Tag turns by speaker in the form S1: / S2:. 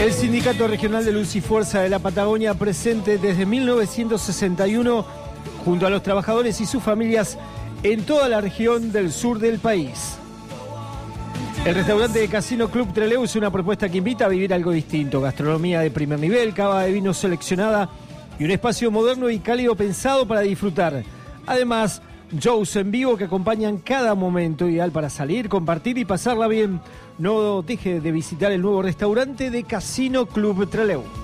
S1: El Sindicato Regional de Luz y Fuerza de la Patagonia, presente desde 1961 junto a los trabajadores y sus familias en toda la región del sur del país. El restaurante de Casino Club Trelew es una propuesta que invita a vivir algo distinto: gastronomía de primer nivel, cava de vino seleccionada y un espacio moderno y cálido pensado para disfrutar. Además, shows en vivo que acompañan cada momento, ideal para salir, compartir y pasarla bien. No deje de visitar el nuevo restaurante de Casino Club Trelew.